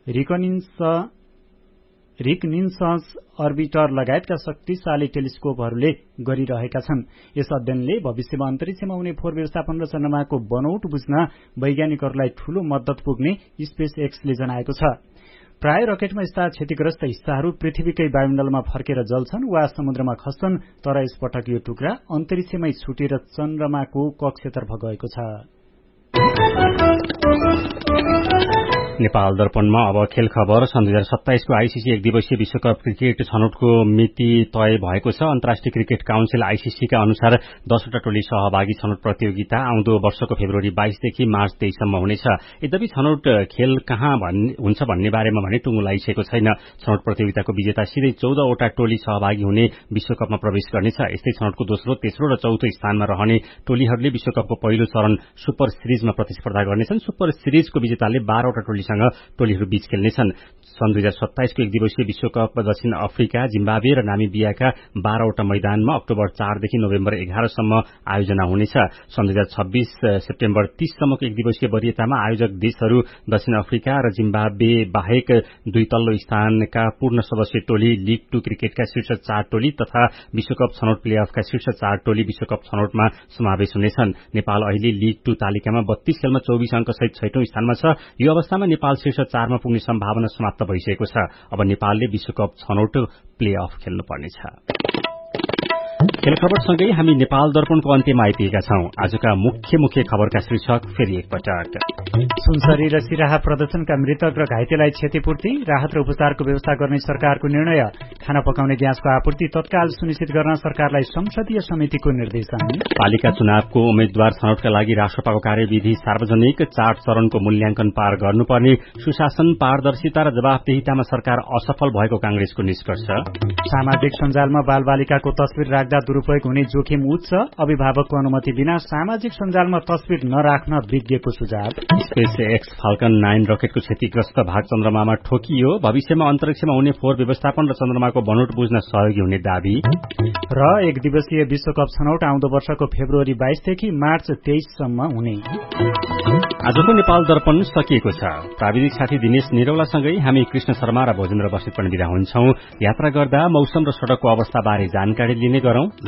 रिकनिन्सस orbiter लगायतका शक्तिशाली टेलिस्कोपहरूले गरिरहेका छन्। यस अध्ययनले भविष्यमा अन्तरिक्षमा हुने फोहोर व्यवस्थापन र चन्द्रमाको बनौट बुझ्न वैज्ञानिकहरूलाई ठूलो मद्दत पुग्ने स्पेस एक्सले जनाएको छ। प्राय रकेटमा यस्ता क्षतिग्रस्त हिस्साहरू पृथ्वीकै वायुमण्डलमा फर्केर जल्छन् वा समुद्रमा खस्छन्, तर यसपटक यो टुक्रा अन्तरिक्षमै छुटेर चन्द्रमाको कक्षतर्फ गएको छ। नेपाल दर्पणमा अब खेल खबर। सन् 2027 को आईसीसी एक दिवसीय विश्वकप क्रिकेट छनौटको मिति तय भएको छ। अन्तर्राष्ट्रिय क्रिकेट काउन्सिल आईसीसी का अनुसार 10 वटा टोली सहभागी छनौट प्रतियोगिता आउँदो वर्षको फेब्रुअरी 22 देखि मार्च 23 सम्म हुनेछ। यद्यपि छनौट खेल कहाँ हुन्छ भन्ने बारेमा भने टुङ्गो लगाइसकेको छैन। छनौट प्रतियोगिताको विजेता सिधै 14 वटा टोली सहभागी हुने विश्वकपमा प्रवेश गर्नेछ। यस्तै छनौटको दोस्रो, तेस्रो र चौथो स्थानमा रहने टोलीहरूले विश्वकपको पहिलो चरण सुपर सिरिजमा प्रतिस्पर्धा गर्नेछन्। सुपर सिरिजको विजेताले 12 वटा टोलीहरू बीच खेल्नेछन्। सन् 2027 को एक दिवसीय विश्वकप दक्षिण अफ्रिका, जिम्बाब्वे र नामिबियाका 12 वटा मैदानमा अक्टोबर 4 देखि नोभेम्बर 11 सम्म आयोजना हुनेछ। सन् 2026 सेप्टेम्बर 30 सम्मको एक दिवसीय वरियतामा आयोजक देशहरू दक्षिण अफ्रिका र जिम्बाब्वे बाहेक दुई तल्लो स्थानका पूर्ण सदस्य टोली, लीग 2 क्रिकेटका शीर्ष 4 टोली तथा विश्वकप छनौट प्लेअफका शीर्ष 4 टोली विश्वकप छनौटमा समावेश हुनेछन्। नेपाल अहिले लीग 2 तालिकामा 32 खेलमा 24 अंकसहित 6औं स्थानमा छ। यो अवस्थामा नेपाल शीर्ष 4 मा पुग्ने सम्भावना समाप्त भइसकेको छ। अब नेपालले विश्वकप छनौट प्लेअफ खेल्नुपर्नेछ। खेल खबरसँगै हामी नेपाल दर्पणको अन्त्यमा आइपुगेका छौं। आजका मुख्य खबरका शीर्षक फेरि एकपटक। सुनसरी र सिराहा प्रदर्शनका मृतक र घाइतेलाई क्षतिपूर्ति, राहत र उपचारको व्यवस्था गर्ने सरकारको निर्णय, खाना पकाउने ग्यासको आपूर्ति तत्काल सुनिश्चित गर्न सरकारलाई संसदीय समितिको निर्देशन। पालिका चुनावको उम्मेद्वार छनौटका लागि राष्ट्रपाको कार्यविधि सार्वजनिक, 4 चरणको मूल्याङ्कन पार गर्नुपर्ने, सुशासन, पारदर्शिता र जवाफदेहितामा सरकार असफल भएको कांग्रेसको निष्कर्ष। सामाजिक सञ्जालमा बालबालिकाको तस्विर राख्दा दुरूपयोग हुने जोखिम उच्च, अभिभावकको अनुमति बिना सामाजिक सञ्जालमा तस्विर नराख्न विज्ञको सुझाव। स्पेस एक्स फाल्कन 9 रकेटको क्षतिग्रस्त भाग चन्द्रमामा ठोकियो, भविष्यमा अन्तरिक्षमा हुने फोहोर व्यवस्थापन र चन्द्रमाको बनोट बुझ्न सहयोगी हुने दावी। र एक दिवसीय विश्वकप छनौट आउँदो वर्षको फेब्रुअरी 22 देखि मार्च 23 सम्म हुने। आजको नेपाल दर्पण सकिएको छ। प्राविधिक साथी दिनेश निरौलासँगै हामी कृष्ण शर्मा र भोजेन्द्र बस्नेत पनि बिदा हुन्छौं। यात्रा गर्दा मौसम र सड़कको अवस्था बारे जानकारी लिने गरौं।